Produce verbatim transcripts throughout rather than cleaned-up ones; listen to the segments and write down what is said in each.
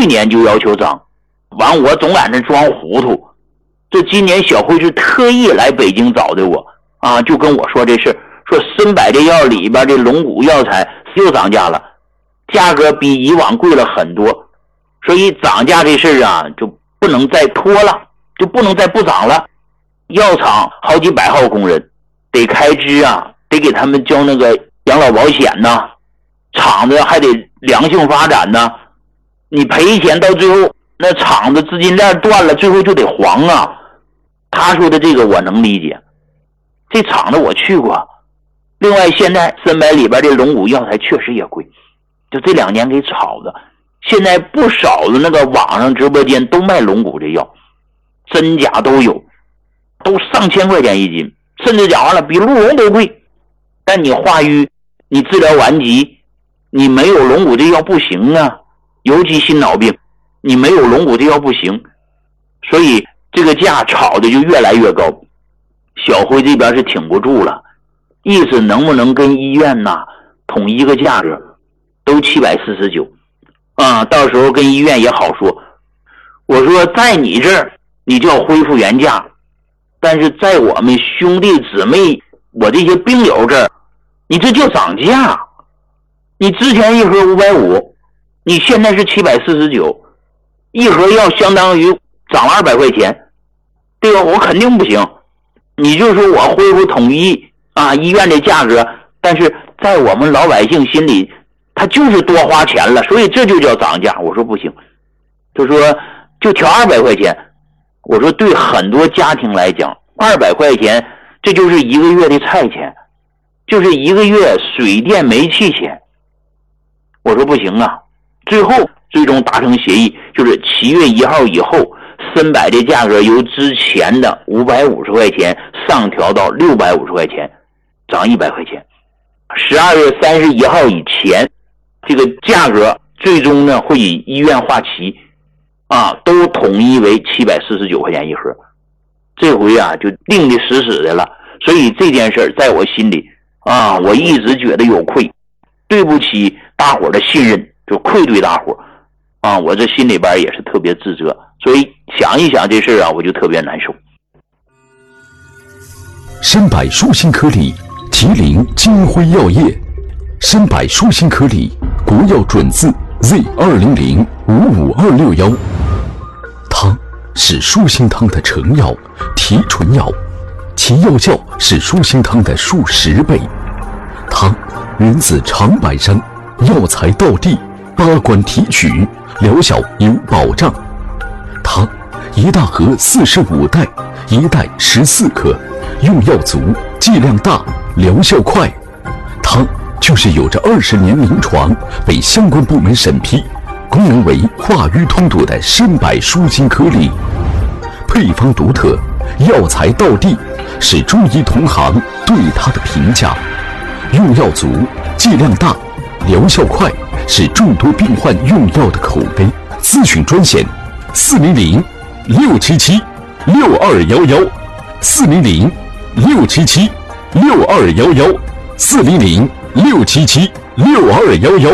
去年就要求涨，完我总在那装糊涂。这今年小辉是特意来北京找的我啊，就跟我说这事，说参百这药里边这龙骨药材又涨价了，价格比以往贵了很多，所以涨价这事啊就不能再拖了，就不能再不涨了。药厂好几百号工人，得开支啊，得给他们交那个养老保险呐，厂子还得良性发展呐，你赔钱到最后那厂子资金链断了，最后就得黄啊。他说的这个我能理解，这厂子我去过。另外现在参百里边这龙骨药材确实也贵，就这两年给炒的，现在不少的那个网上直播间都卖龙骨这药，真假都有，都上千块钱一斤，甚至讲完了比鹿茸都贵。但你化瘀，你治疗顽疾，你没有龙骨这药不行啊，尤其心脑病，你没有龙骨这药不行。所以这个价炒的就越来越高，小辉这边是挺不住了，意思能不能跟医院呐统一个价格，都七百四十九啊，到时候跟医院也好说。我说在你这儿你就要恢复原价，但是在我们兄弟姊妹我这些病友这儿，你这叫涨价。你之前一盒五百五，你现在是七百四十九，一盒药相当于涨了二百块钱，对吧？我肯定不行。你就说我恢复统一啊医院的价格，但是在我们老百姓心里他就是多花钱了，所以这就叫涨价。我说不行，他说就调二百块钱。我说对很多家庭来讲，二百块钱这就是一个月的菜钱，就是一个月水电煤气钱。我说不行啊，最后最终达成协议，就是七月一号以后，参百的价格由之前的五百五十块钱上调到六百五十块钱，涨一百块钱。十二月三十一号以前，这个价格最终呢会以医院划旗啊，都统一为七百四十九块钱一盒。这回啊就定的死死的了，所以这件事在我心里啊，我一直觉得有愧，对不起大伙的信任，就愧对大伙啊，我这心里边也是特别自责，所以想一想这事啊，我就特别难受。 参百舒心颗粒，麒麟金辉药业，参百舒心颗粒，国药准字 Z 二零零五五二六幺。它是舒心汤的成药、提纯药，其药效是舒心汤的数十倍。它源自长白山，药材到地，八关提取，疗效有保障。它一大盒四十五袋，一袋十四克，用药足，剂量大，疗效快。它就是有着二十年临床，被相关部门审批，功能为化瘀通堵的参百舒心颗粒。配方独特，药材到地，是中医同行对它的评价。用药足，剂量大，疗效快，是众多病患用药的口碑。咨询专线：四零零六七七六二幺幺，四零零六七七六二幺幺，四零零六七七六二幺幺。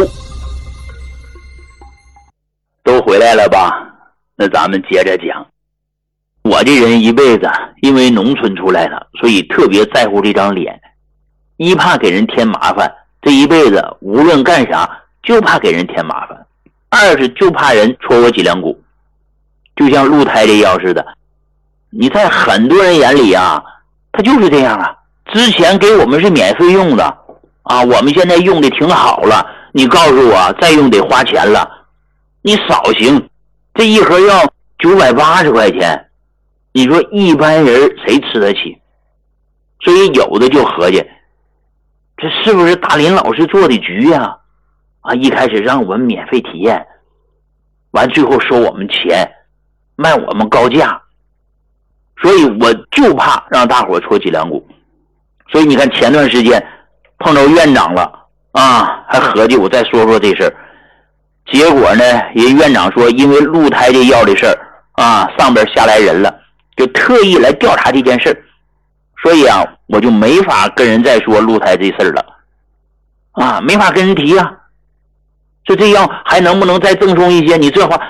都回来了吧？那咱们接着讲。我这人一辈子因为农村出来的，所以特别在乎这张脸，一怕给人添麻烦，这一辈子无论干啥就怕给人添麻烦，二是就怕人戳我脊梁骨。就像鹿胎这药似的，你在很多人眼里啊，他就是这样啊。之前给我们是免费用的啊，我们现在用的挺好了，你告诉我再用得花钱了，你少行。这一盒药九百八十块钱，你说一般人谁吃得起？所以有的就合计，这是不是大林老师做的局呀？啊，一开始让我们免费体验，完最后收我们钱，卖我们高价，所以我就怕让大伙戳脊梁骨。所以你看前段时间碰到院长了啊，还合计我再说说这事儿。结果呢，人院长说因为鹿胎这药的事儿啊，上边下来人了，就特意来调查这件事儿。所以啊，我就没法跟人再说鹿胎这事儿了啊，没法跟人提啊。说这药还能不能再赠送一些？你这话